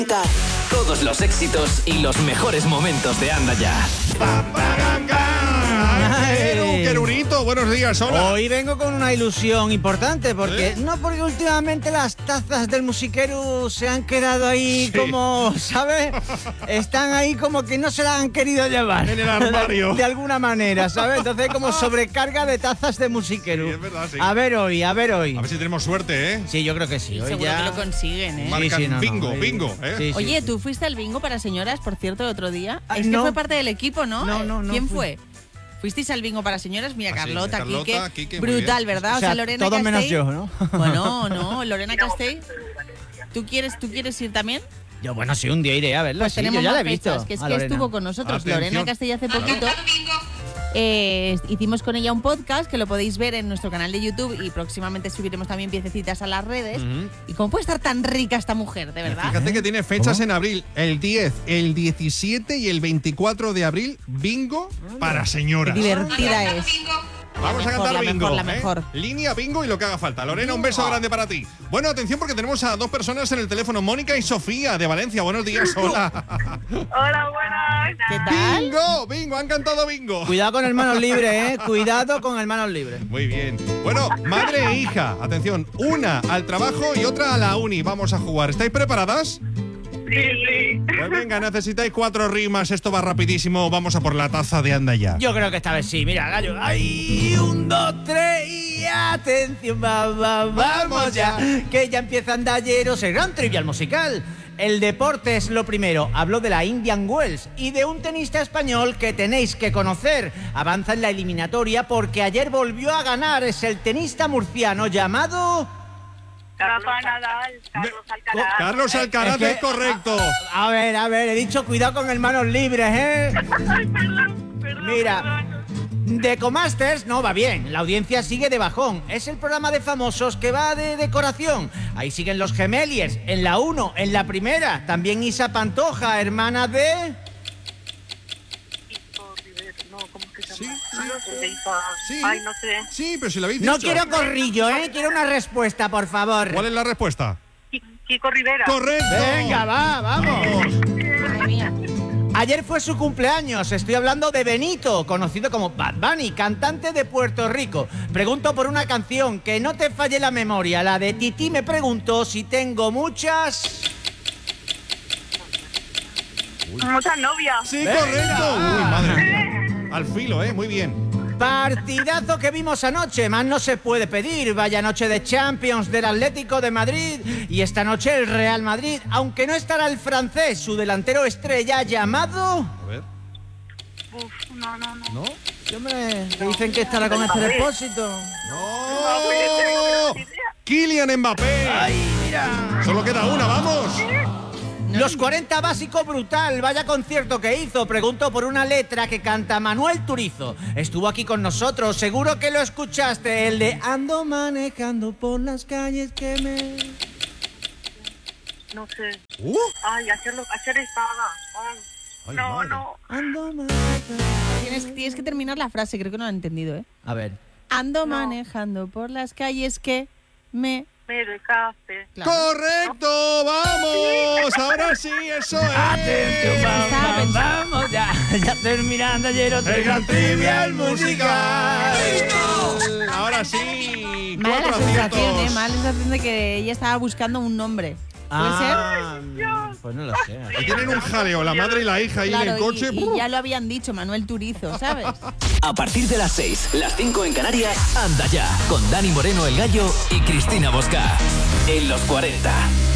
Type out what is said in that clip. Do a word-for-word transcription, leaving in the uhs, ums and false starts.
Todos los éxitos y los mejores momentos de Anda Ya. ¡Qué querurito! Buenos días, hola. Hoy vengo con una ilusión importante, porque ¿Eh? no porque últimamente las tazas del musiquero se han quedado ahí Sí. como, ¿sabes? Están ahí como que no se las han querido llevar. En el armario. De alguna manera, ¿sabes? Entonces hay como sobrecarga de tazas de musiquero. Sí, es verdad, sí. A ver hoy, a ver hoy. A ver si tenemos suerte, ¿eh? Sí, yo creo que sí. Hoy Seguro ya... que lo consiguen, ¿eh? Marcan Sí, sí, no, no, bingo, hoy- bingo, ¿eh? Sí, sí. Oye, tú fuiste al bingo para señoras, por cierto, el otro día. Ah, es que no. fue parte del equipo, ¿no? No, no, no ¿Quién fui. fue? Fuisteis al bingo para señoras, mira, Ah, sí, Carlota, Carlota, Quique, Quique, muy brutal, bien. ¿verdad? O sea, Lorena todo menos Castell. yo, ¿no? Bueno, no, Lorena Castell. ¿Tú quieres, ¿Tú quieres ir también? Yo, bueno, sí, un día iré a verla. Pues sí, tenemos yo ya la más he visto. fechas, que es a que Lorena. estuvo con nosotros. Atención. Lorena Castell hace poquito. Eh, hicimos con ella un podcast que lo podéis ver en nuestro canal de YouTube y próximamente subiremos también piececitas a las redes. Ujú. ¿Y cómo puede estar tan rica esta mujer, de verdad? Fíjate que tiene fechas ¿Cómo? en abril, el diez, el diecisiete y el veinticuatro de abril, bingo para señoras. Qué divertida es. Vamos a mejor, cantar la bingo. mejor, la ¿eh? mejor. Línea bingo y lo que haga falta. Lorena, un beso grande para ti. Bueno, atención porque tenemos a dos personas en el teléfono, Mónica y Sofía de Valencia. Buenos días, hola. Hola, buenas. ¿Qué tal? Bingo, bingo, han cantado bingo. Cuidado con el manos libres, ¿eh? Cuidado con el manos libres. Muy bien. Bueno, madre e hija, atención, una al trabajo y otra a la uni. Vamos a jugar. ¿Estáis preparadas? Sí, sí. Pues venga, necesitáis cuatro rimas, esto va rapidísimo. Vamos a por la taza de Anda Ya. Yo creo que esta vez sí. Mira, gallo. ¡Ay! Un, dos, tres y atención, va, va, vamos ya. Que ya empieza Andayeros, el gran trivial musical. El deporte es lo primero. Hablo de la Indian Wells y de un tenista español que tenéis que conocer. Avanza en la eliminatoria porque ayer volvió a ganar. Es el tenista murciano llamado... Rafa Nadal, Carlos Alcaraz. Carlos Alcaraz Es que- es correcto. A ver, a ver, he dicho cuidado con el manos libres, ¿eh? Ay, perdón, perdón. Mira. perdón. Decomasters no va bien, la audiencia sigue de bajón. Es el programa de famosos que va de decoración. Ahí siguen los Gemeliers, en la uno, en la primera. También Isa Pantoja, hermana de... Kiko Rivera, no, ¿cómo es que se Sí, llama? sí, No sé, Isa. sí. Ay, no sé. Sí, pero si lo habéis No dicho. quiero corrillo, ¿eh? Quiero una respuesta, por favor. ¿Cuál es la respuesta? Ki- Kiko Rivera. ¡Correcto! Venga, va, vamos. Madre mía. Ayer fue su cumpleaños. Estoy hablando de Benito, conocido como Bad Bunny, cantante de Puerto Rico. Pregunto por una canción que no te falle la memoria. La de Titi me preguntó si tengo muchas... Muchas novias. Sí, Venga. correcto. Uy, madre mía. Al filo, ¿eh? Muy bien. Partidazo que vimos anoche, más no se puede pedir. Vaya noche de Champions del Atlético de Madrid y esta noche el Real Madrid, aunque no estará el francés, su delantero estrella llamado... A ver. Uf, no, no, no. ¿No? Sí, hombre, que dicen que estará con este depósito. ¡No! ¡Kylian Mbappé! ¡Ay, mira! Solo queda una, vamos. Los cuarenta básico brutal, vaya concierto que hizo. Pregunto por una letra que canta Manuel Turizo. Estuvo aquí con nosotros, seguro que lo escuchaste. El de ando manejando por las calles que me... No sé. Uh, Ay, hacerlo, hacer estaba. Ay, Ay, no, madre. no. Ando manejando... Tienes, tienes que terminar la frase, creo que no la he entendido, ¿eh? A ver. Ando No. manejando por las calles que me... Me dejaste. Claro. ¡Correcto! ¡Vamos! Ahora sí, eso es. Atención, Estaba vamos, vamos, ya, ya terminando ayer otro El gran trivial musical. musical. Ahora sí. Mala Cuatro sensación, aciertos. ¿eh? Mala sensación de que ella estaba buscando un nombre. ¿Puede Ah, pues no lo sé. Y tienen un jaleo, la madre y la hija ahí ser? en Claro, el coche. y, y ya lo habían dicho, Manuel Turizo, ¿sabes? A partir de las seis, las cinco en Canarias, Anda Ya, con Dani Moreno el Gallo y Cristina Bosca. En los cuarenta.